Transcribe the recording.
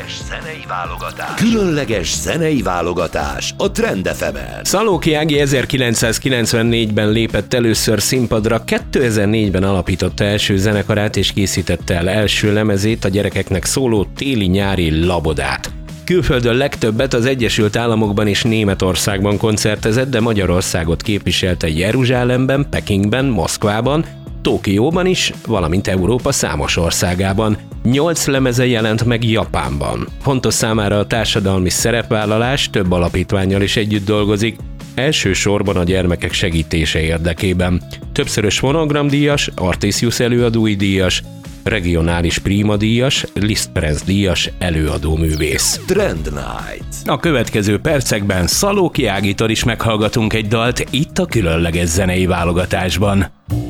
zenei válogatás. Különleges zenei válogatás a Trend FM-en. Szalóki Ági 1994-ben lépett először színpadra, 2004-ben alapította első zenekarát és készítette el első lemezét, a gyerekeknek szóló téli-nyári labodát. Külföldön legtöbbet az Egyesült Államokban és Németországban koncertezett, de Magyarországot képviselte Jeruzsálemben, Pekingben, Moszkvában, Tokióban is, valamint Európa számos országában. 8 lemeze jelent meg Japánban. Fontos számára a társadalmi szerepvállalás, több alapítvánnyal is együtt dolgozik, elsősorban a gyermekek segítése érdekében. Többszörös fonogramdíjas, Artisius előadói díjas, regionális Prima díjas, Liszt Ferenc díjas előadóművész. Trend Night. A következő percekben Szalóki Ágitól is meghallgatunk egy dalt itt a különleges zenei válogatásban.